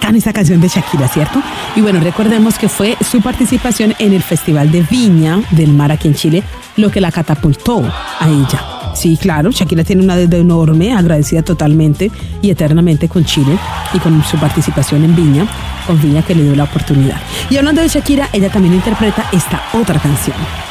bacana esta canción de Shakira, ¿cierto? Y bueno, recordemos que fue su participación en el Festival de Viña del Mar aquí en Chile lo que la catapultó a ella. Sí, claro, Shakira tiene una deuda enorme, agradecida totalmente y eternamente con Chile y con su participación en Viña, con Viña que le dio la oportunidad. Y hablando de Shakira, ella también interpreta esta otra canción.